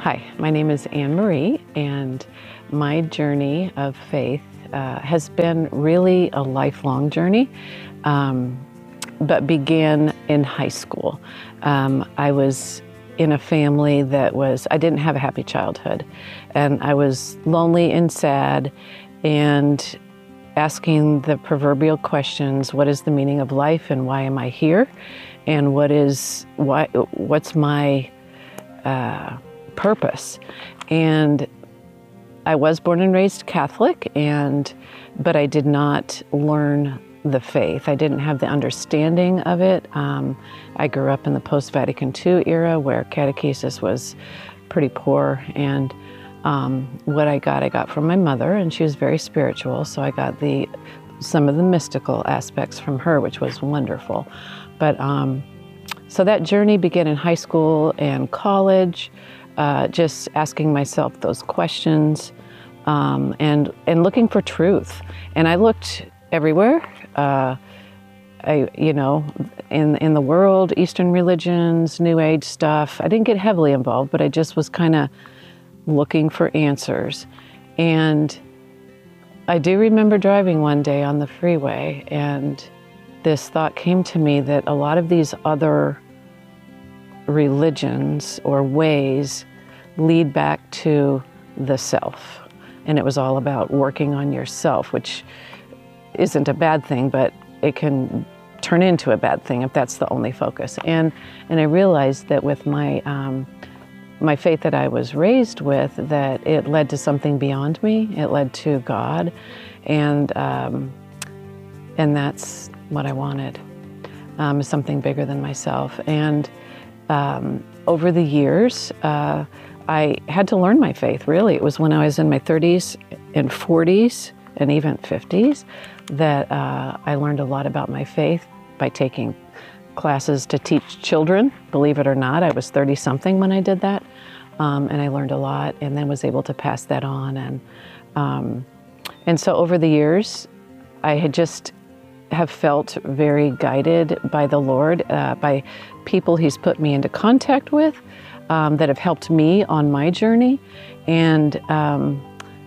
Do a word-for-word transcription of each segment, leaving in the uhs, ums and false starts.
Hi, my name is Anne Marie, and my journey of faith uh, has been really a lifelong journey, um, but began in high school. Um, I was in a family that was, I didn't have a happy childhood, and I was lonely and sad and asking the proverbial questions: what is the meaning of life, and why am I here, and what is, why, what's my uh, purpose? And I was born and raised Catholic, and but I did not learn the faith. I didn't have the understanding of it. Um, I grew up in the post-Vatican two era where catechesis was pretty poor, and um, what I got, I got from my mother, and she was very spiritual, so I got the some of the mystical aspects from her, which was wonderful. But um, so that journey began in high school and college, uh, just asking myself those questions um, and and looking for truth. And I looked everywhere. Uh, I, you know, in in the world, Eastern religions, New Age stuff. I didn't get heavily involved, but I just was kind of looking for answers. And I do remember driving one day on the freeway, and this thought came to me that a lot of these other religions or ways lead back to the self. And it was all about working on yourself, which isn't a bad thing, but it can turn into a bad thing if that's the only focus. And and I realized that with my um, my faith that I was raised with, that it led to something beyond me. It led to God, and um, and that's what I wanted, um, something bigger than myself. And um, over the years, uh, I had to learn my faith. Really, it was when I was in my thirties and forties and even fifties that uh, I learned a lot about my faith by taking classes to teach children. Believe it or not, I was thirty something when I did that, um, and I learned a lot, and then was able to pass that on. And um, and so over the years, I had just have felt very guided by the Lord, uh, by people He's put me into contact with um, that have helped me on my journey, and um,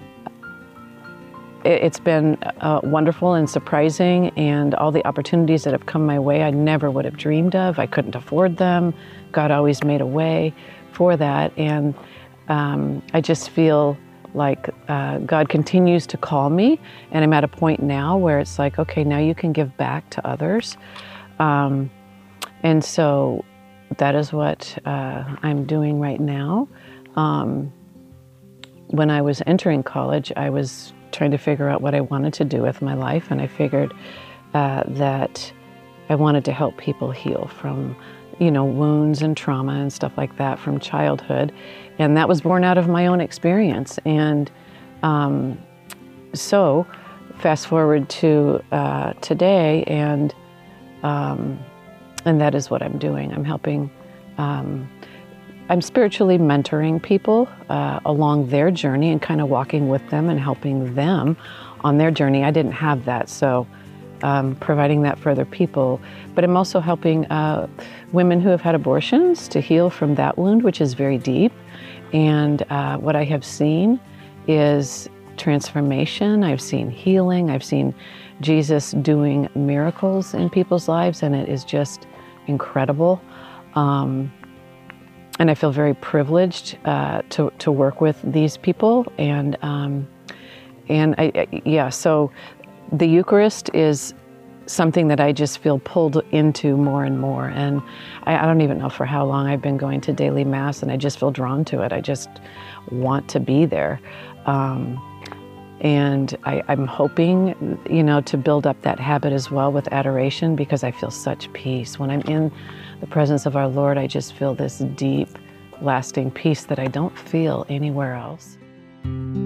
it's been uh, wonderful and surprising, and all the opportunities that have come my way I never would have dreamed of. I couldn't afford them. God always made a way for that, and um, I just feel like uh, God continues to call me, and I'm at a point now where it's like, okay, now you can give back to others. Um, and so that is what uh, I'm doing right now. Um, when I was entering college, I was trying to figure out what I wanted to do with my life, and I figured uh, that I wanted to help people heal from, you know, wounds and trauma and stuff like that from childhood, and that was born out of my own experience. And um, so, fast forward to uh, today, and um, and that is what I'm doing. I'm helping. Um, I'm spiritually mentoring people uh, along their journey and kind of walking with them and helping them on their journey. I didn't have that, so um, providing that for other people. But I'm also helping uh, women who have had abortions to heal from that wound, which is very deep. And uh, what I have seen is transformation. I've seen healing. I've seen Jesus doing miracles in people's lives, and it is just incredible. Um, And I feel very privileged uh, to to work with these people, and um, and I, I, yeah. So the Eucharist is something that I just feel pulled into more and more, and I, I don't even know for how long I've been going to daily Mass, and I just feel drawn to it. I just want to be there, um, and I, I'm hoping, you know, to build up that habit as well with adoration, because I feel such peace when I'm in the presence of our Lord. I just feel this deep, lasting peace that I don't feel anywhere else.